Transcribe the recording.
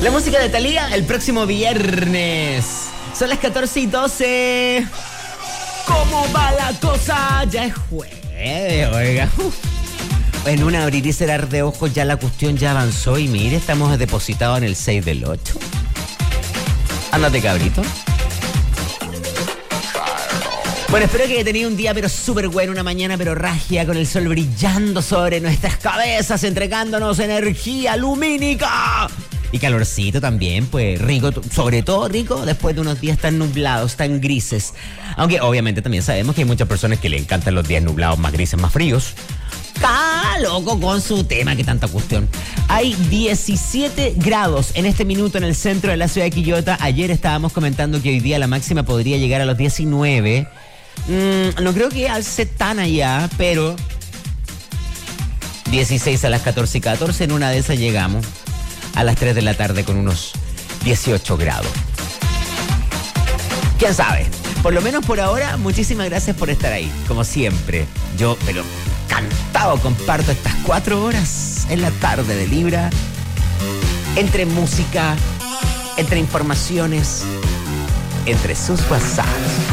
La música de Thalía el próximo viernes. Son las 14:12. ¿Cómo va la cosa? Ya es jueves, oiga. En un abrir y cerrar de ojos ya la cuestión ya avanzó y mire, estamos depositados en el 6 del 8. Ándate, cabrito. Bueno, espero que haya tenido un día pero súper bueno, una mañana pero ragia, con el sol brillando sobre nuestras cabezas, entregándonos energía lumínica. Y calorcito también, pues rico, sobre todo rico después de unos días tan nublados, tan grises. Aunque obviamente también sabemos que hay muchas personas que le encantan los días nublados, más grises, más fríos. ¡Cá, loco con su tema! ¡Qué tanta cuestión! Hay 17 grados en este minuto en el centro de la ciudad de Quillota. Ayer estábamos comentando que hoy día la máxima podría llegar a los 19. No creo que alce tan allá, pero 16 a las 14:14. En una de esas llegamos a las 3 de la tarde con unos 18 grados. ¿Quién sabe? Por lo menos por ahora, muchísimas gracias por estar ahí. Como siempre, yo, pero encantado, comparto estas 4 horas en la tarde de Libra, entre música, entre informaciones, entre sus WhatsApps.